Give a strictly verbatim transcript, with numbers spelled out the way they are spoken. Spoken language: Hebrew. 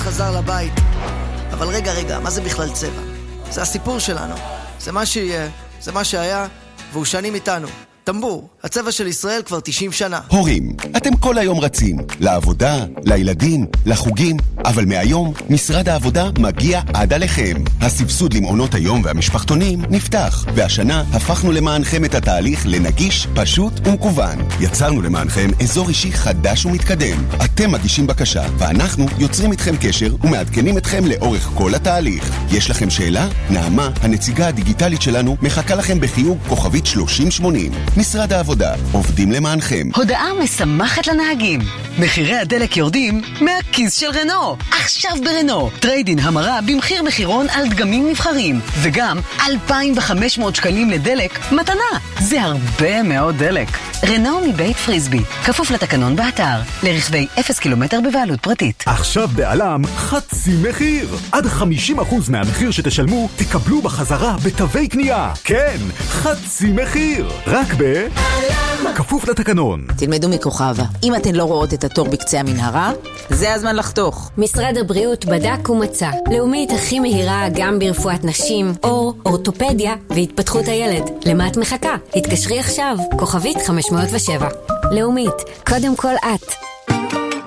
חזר לבית. אבל רגע, רגע, מה זה בכלל צבע? זה הסיפור שלנו. זה מה שיהיה, זה מה שהיה, והוא שנים איתנו. טמבור, הצבע של ישראל כבר תשעים שנה. הורים, אתם כל היום רצים, לעבודה, לילדים, לחוגים, אבל מהיום משרד העבודה מגיע עד עליכם. הסבסוד למעונות היום והמשפחתונים נפתח, והשנה הפכנו למענכם את התהליך לנגיש, פשוט ומקוון. יצרנו למענכם אזור אישי חדש ומתקדם. אתם מגישים בקשה, ואנחנו יוצרים איתכם קשר ומעדכנים אתכם לאורך כל התהליך. יש לכם שאלה? נעמה, הנציגה הדיגיטלית שלנו, מחכה לכם בחיוג כוכבית שלושים שמונים. משרד העבודה, עובדים למענכם. הודעה משמחת לנהגים. מחירי הדלק יורדים מהכיס של רנו. עכשיו ברנו. טריידין המרה במחיר מחירון על דגמים נבחרים. וגם אלפיים וחמש מאות שקלים לדלק מתנה. זה הרבה מאוד דלק. רנו מבית פריסבי. כפוף לתקנון באתר. לרכבי אפס קילומטר בבעלות פרטית. עכשיו בעלם חצי מחיר. עד חמישים אחוז מהמחיר שתשלמו תקבלו בחזרה בתווי קנייה. כן, חצי מחיר. רק ב... כפוף לתקנון. תלמדו מכוכבה. אם אתן לא רואות את התור בקצה המנהרה, זה הזמן לחתוך. משרד הבריאות בדק ומצא. לאומית הכי מהירה גם ברפואת נשים, אור, אורתופדיה והתפתחות הילד. למה את מחכה? התקשרי עכשיו. כוכבית חמש מאות ושבע. לאומית, קודם כל את.